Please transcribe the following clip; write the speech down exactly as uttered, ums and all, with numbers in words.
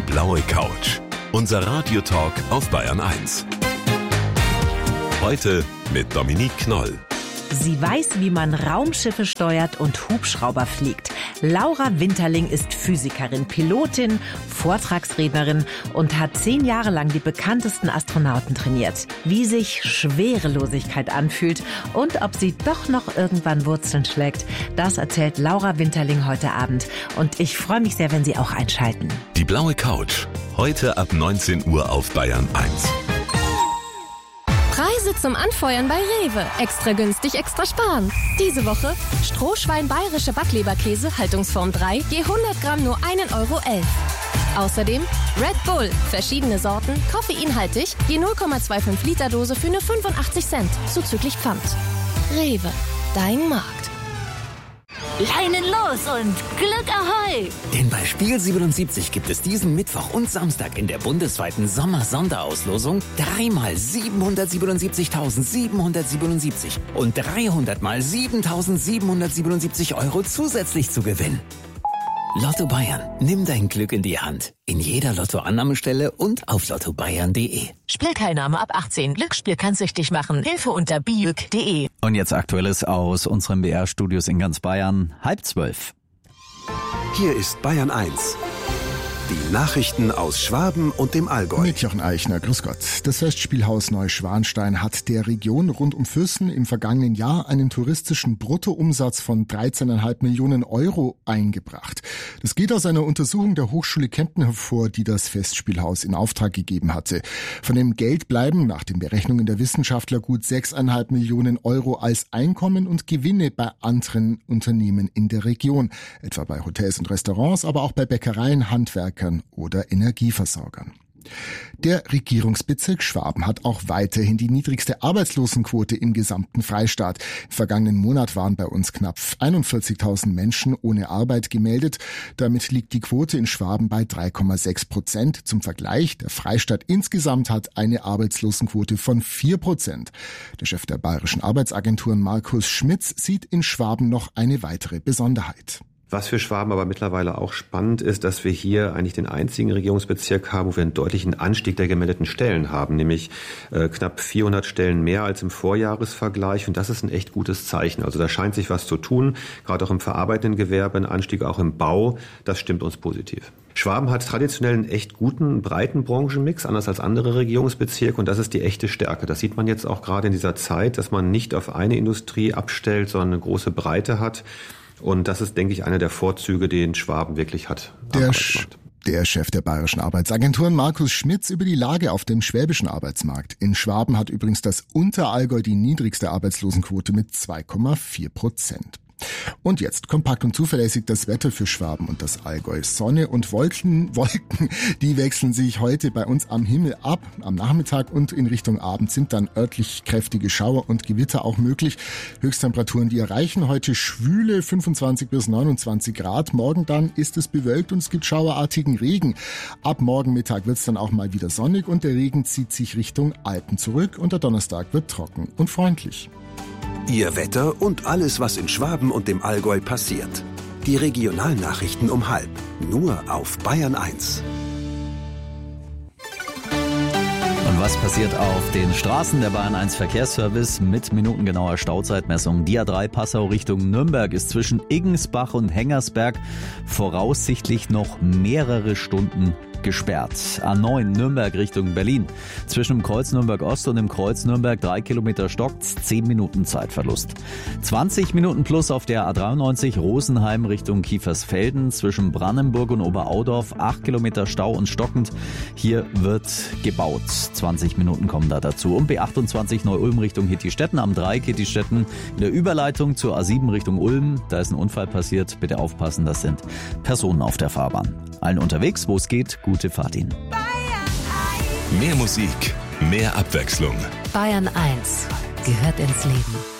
blaue Couch. Unser Radiotalk auf Bayern eins. Heute mit Dominique Knoll. Sie weiß, wie man Raumschiffe steuert und Hubschrauber fliegt. Laura Winterling ist Physikerin, Pilotin, Vortragsrednerin und hat zehn Jahre lang die bekanntesten Astronauten trainiert. Wie sich Schwerelosigkeit anfühlt und ob sie doch noch irgendwann Wurzeln schlägt, das erzählt Laura Winterling heute Abend. Und ich freue mich sehr, wenn Sie auch einschalten. Die blaue Couch. Heute ab neunzehn Uhr auf Bayern eins. Preise zum Anfeuern bei Rewe. Extra günstig, extra sparen. Diese Woche Strohschwein bayerische Backleberkäse, Haltungsform drei, je hundert Gramm nur ein Euro elf. Außerdem Red Bull, verschiedene Sorten, koffeinhaltig, je null Komma fünfundzwanzig Liter Dose für nur fünfundachtzig Cent, zuzüglich Pfand. Rewe, dein Markt. Leinen los und Glück Ahoi! Denn bei Spiel siebenundsiebzig gibt es diesen Mittwoch und Samstag in der bundesweiten Sommer-Sonderauslosung dreimal siebenhundertsiebenundsiebzigtausendsiebenhundertsiebenundsiebzig und dreihundert mal siebentausendsiebenhundertsiebenundsiebzig Euro zusätzlich zu gewinnen. Lotto Bayern, nimm dein Glück in die Hand. In jeder Lottoannahmestelle und auf lotto bayern punkt de. Spielteilnahme ab achtzehn. Glücksspiel kann süchtig machen. Hilfe unter biüg punkt de. Und jetzt Aktuelles aus unseren B R-Studios in ganz Bayern. Halb zwölf. Hier ist Bayern eins. Die Nachrichten aus Schwaben und dem Allgäu. Mit Jochen Eichner, grüß Gott. Das Festspielhaus Neuschwanstein hat der Region rund um Füssen im vergangenen Jahr einen touristischen Bruttoumsatz von dreizehn Komma fünf Millionen Euro eingebracht. Das geht aus einer Untersuchung der Hochschule Kempten hervor, die das Festspielhaus in Auftrag gegeben hatte. Von dem Geld bleiben nach den Berechnungen der Wissenschaftler gut sechs Komma fünf Millionen Euro als Einkommen und Gewinne bei anderen Unternehmen in der Region. Etwa bei Hotels und Restaurants, aber auch bei Bäckereien, Handwerk oder Energieversorgern. Der Regierungsbezirk Schwaben hat auch weiterhin die niedrigste Arbeitslosenquote im gesamten Freistaat. Im vergangenen Monat waren bei uns knapp einundvierzigtausend Menschen ohne Arbeit gemeldet. Damit liegt die Quote in Schwaben bei drei Komma sechs Prozent. Zum Vergleich, der Freistaat insgesamt hat eine Arbeitslosenquote von vier Prozent. Der Chef der Bayerischen Arbeitsagenturen Markus Schmitz sieht in Schwaben noch eine weitere Besonderheit. Was für Schwaben aber mittlerweile auch spannend ist, dass wir hier eigentlich den einzigen Regierungsbezirk haben, wo wir einen deutlichen Anstieg der gemeldeten Stellen haben, nämlich äh, knapp vierhundert Stellen mehr als im Vorjahresvergleich. Und das ist ein echt gutes Zeichen. Also da scheint sich was zu tun, gerade auch im verarbeitenden Gewerbe, ein Anstieg auch im Bau. Das stimmt uns positiv. Schwaben hat traditionell einen echt guten, breiten Branchenmix, anders als andere Regierungsbezirke. Und das ist die echte Stärke. Das sieht man jetzt auch gerade in dieser Zeit, dass man nicht auf eine Industrie abstellt, sondern eine große Breite hat. Und das ist, denke ich, einer der Vorzüge, den Schwaben wirklich hat. Der, Sch- der Chef der Bayerischen Arbeitsagenturen, Markus Schmitz, über die Lage auf dem schwäbischen Arbeitsmarkt. In Schwaben hat übrigens das Unterallgäu die niedrigste Arbeitslosenquote mit zwei Komma vier Prozent. Und jetzt kompakt und zuverlässig das Wetter für Schwaben und das Allgäu. Sonne und Wolken, Wolken, die wechseln sich heute bei uns am Himmel ab. Am Nachmittag und in Richtung Abend sind dann örtlich kräftige Schauer und Gewitter auch möglich. Höchsttemperaturen, die erreichen heute schwüle fünfundzwanzig bis neunundzwanzig Grad. Morgen dann ist es bewölkt und es gibt schauerartigen Regen. Ab morgen Mittag wird es dann auch mal wieder sonnig und der Regen zieht sich Richtung Alpen zurück und der Donnerstag wird trocken und freundlich. Ihr Wetter und alles, was in Schwaben und dem Allgäu passiert. Die Regionalnachrichten um halb. Nur auf Bayern eins. Und was passiert auf den Straßen? Der Bayern eins Verkehrsservice mit minutengenauer Stauzeitmessung. Die A drei Passau Richtung Nürnberg ist zwischen Iggensbach und Hengersberg voraussichtlich noch mehrere Stunden gesperrt. A neun Nürnberg Richtung Berlin. Zwischen dem Kreuz Nürnberg Ost und dem Kreuz Nürnberg drei Kilometer stockt's, zehn Minuten Zeitverlust. zwanzig Minuten plus auf der A dreiundneunzig Rosenheim Richtung Kiefersfelden. Zwischen Brannenburg und Oberaudorf acht Kilometer Stau und stockend. Hier wird gebaut. zwanzig Minuten kommen da dazu. Und B achtundzwanzig Neu-Ulm Richtung Hittistetten am Dreieck Hittistetten in der Überleitung zur A sieben Richtung Ulm. Da ist ein Unfall passiert. Bitte aufpassen, das sind Personen auf der Fahrbahn. Allen unterwegs, wo es geht, gute Fahrt Ihnen. Mehr Musik, mehr Abwechslung. Bayern eins gehört ins Leben.